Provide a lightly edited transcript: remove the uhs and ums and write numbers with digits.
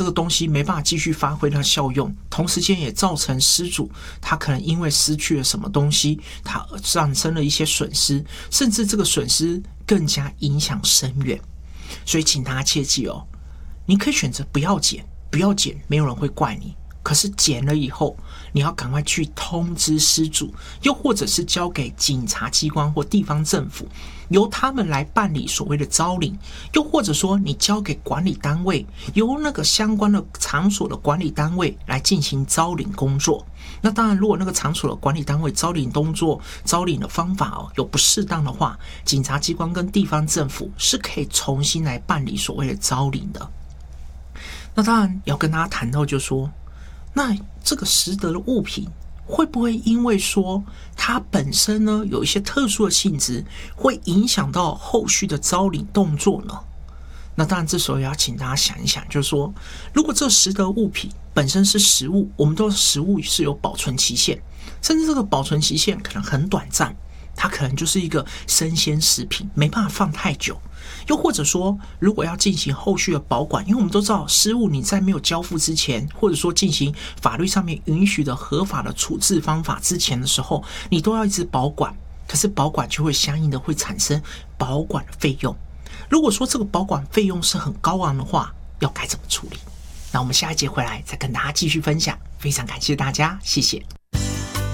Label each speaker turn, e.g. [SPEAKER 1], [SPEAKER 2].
[SPEAKER 1] 个东西没办法继续发挥它的效用，同时间也造成失主他可能因为失去了什么东西，他产生了一些损失，甚至这个损失更加影响深远。所以请大家切记哦，你可以选择不要捡，不要捡，没有人会怪你。可是捡了以后，你要赶快去通知失主，又或者是交给警察机关或地方政府，由他们来办理所谓的招领，又或者说你交给管理单位，由那个相关的场所的管理单位来进行招领工作。那当然，如果那个场所的管理单位招领动作、招领的方法有不适当的话，警察机关跟地方政府是可以重新来办理所谓的招领的。那当然要跟大家谈到，就是说，那这个拾得的物品会不会因为说它本身呢有一些特殊的性质，会影响到后续的招领动作呢？那当然这时候也要请大家想一想，就是说，如果这拾得物品本身是食物，我们都食物是有保存期限，甚至这个保存期限可能很短暂，它可能就是一个生鲜食品，没办法放太久。又或者说，如果要进行后续的保管，因为我们都知道，失物你在没有交付之前，或者说进行法律上面允许的合法的处置方法之前的时候，你都要一直保管。可是保管就会相应的会产生保管的费用。如果说这个保管费用是很高昂的话，要该怎么处理？那我们下一节回来再跟大家继续分享。非常感谢大家，谢谢。